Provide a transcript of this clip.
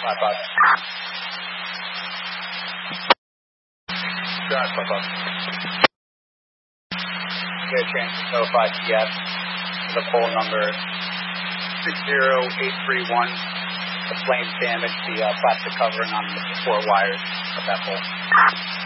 5-5. Shot, 5-5. Good chance to notify TS. The pole number 60831. The flames damaged the plastic covering on the 4 wires of that pole.